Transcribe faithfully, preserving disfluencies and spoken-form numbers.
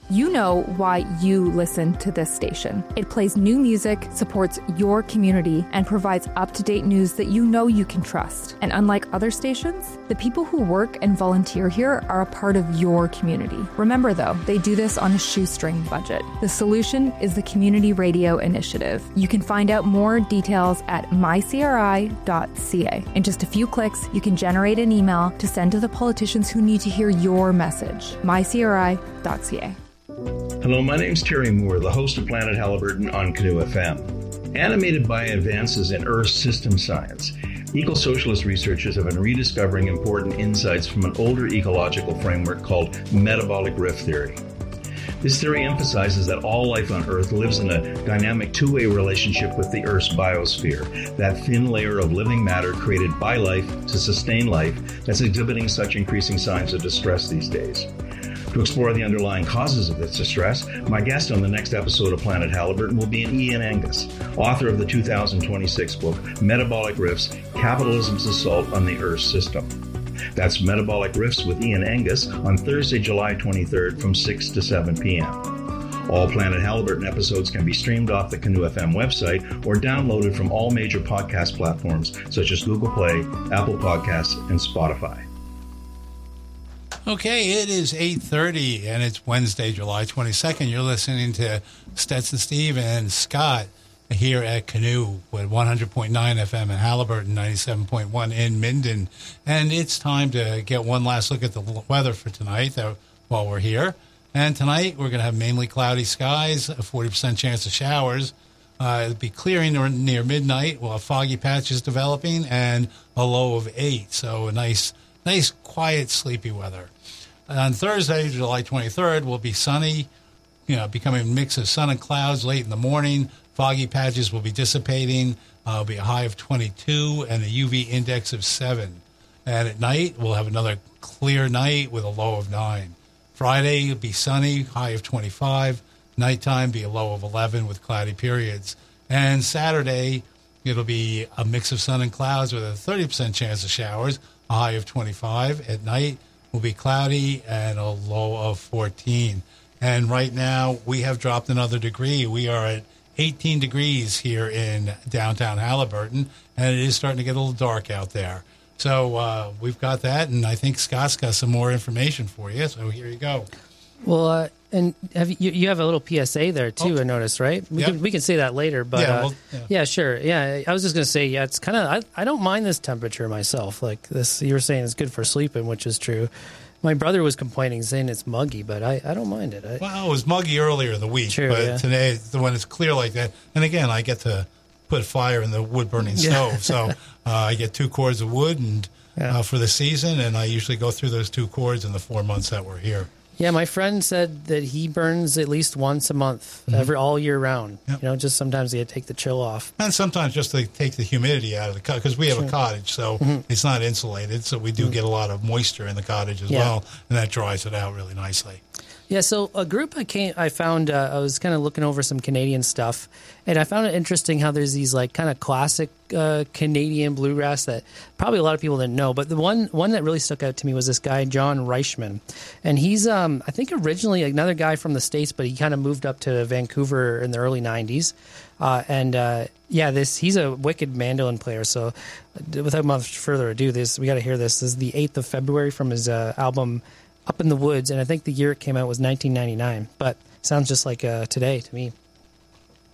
You know why you listen to this station. It plays new music, supports your community, and provides up-to-date news that you know you can trust. And unlike other stations, the people who work and volunteer here are a part of your community. Remember, though, they do this on a shoestring budget. The solution is the Community Radio Initiative. You can find out more details at my c r i dot c a. In just a few clicks, you can generate an email to send to the politicians who need to hear your message. my c r i dot c a. Hello, my name's Terry Moore, the host of Planet Halliburton on Canoe F M. Animated by advances in Earth system science, eco-socialist researchers have been rediscovering important insights from an older ecological framework called metabolic rift theory. This theory emphasizes that all life on Earth lives in a dynamic two-way relationship with the Earth's biosphere, that thin layer of living matter created by life to sustain life that's exhibiting such increasing signs of distress these days. To explore the underlying causes of this distress, my guest on the next episode of Planet Halliburton will be Ian Angus, author of the two thousand twenty-six book, Metabolic Rifts, Capitalism's Assault on the Earth System. That's Metabolic Rifts with Ian Angus on Thursday, July twenty-third from six to seven p.m. All Planet Halliburton episodes can be streamed off the Canoe F M website or downloaded from all major podcast platforms such as Google Play, Apple Podcasts, and Spotify. Okay, it is eight thirty, and it's Wednesday, July twenty-second. You're listening to Stetson Steve and Scott here at Canoe with one hundred point nine F M in Halliburton, ninety-seven point one in Minden. And it's time to get one last look at the weather for tonight uh, while we're here. And tonight, we're going to have mainly cloudy skies, a forty percent chance of showers. Uh, it'll be clearing near midnight. We'll have foggy patches developing and a low of eight. So a nice, nice, quiet, sleepy weather. On Thursday, July twenty-third, will be sunny, you know, becoming a mix of sun and clouds late in the morning. Foggy patches will be dissipating. Uh, it'll be a high of twenty-two and a U V index of seven. And at night, we'll have another clear night with a low of nine. Friday, it'll be sunny, high of twenty-five. Nighttime, be a low of eleven with cloudy periods. And Saturday, it'll be a mix of sun and clouds with a thirty percent chance of showers, a high of twenty-five. At night, will be cloudy and a low of fourteen. And right now, we have dropped another degree. We are at eighteen degrees here in downtown Halliburton, and it is starting to get a little dark out there. So uh, we've got that, and I think Scott's got some more information for you. So here you go. Well, uh, and have you, you have a little P S A there, too, oh. I noticed, right? We, yep. can, we can say that later. But yeah, well, yeah. Uh, yeah, sure. Yeah, I was just going to say, yeah, it's kind of, I, I don't mind this temperature myself. Like this, you were saying it's good for sleeping, which is true. My brother was complaining, saying it's muggy, but I, I don't mind it. I, well, it was muggy earlier in the week, true, but yeah. today, when it's clear like that, and again, I get to put fire in the wood-burning yeah. stove, so uh, I get two cords of wood and yeah. uh, for the season, and I usually go through those two cords in the four months that we're here. Yeah, my friend said that he burns at least once a month, mm-hmm. every all year round. Yep. You know, just sometimes you take the chill off. And sometimes just to take the humidity out of the cottage, because we have sure. a cottage, so mm-hmm. it's not insulated, so we do mm-hmm. get a lot of moisture in the cottage as yeah. well, and that dries it out really nicely. Yeah, so a group I came, I found, uh, I was kind of looking over some Canadian stuff, and I found it interesting how there's these like kind of classic uh, Canadian bluegrass that probably a lot of people didn't know. But the one one that really stuck out to me was this guy, John Reichman. And he's, um, I think, originally another guy from the States, but he kind of moved up to Vancouver in the early nineties. Uh, and, uh, yeah, this he's a wicked mandolin player. So without much further ado, this we got to hear this. This is the eighth of February from his uh, album Up in the Woods, and I think the year it came out was nineteen ninety-nine, but sounds just like uh, today to me.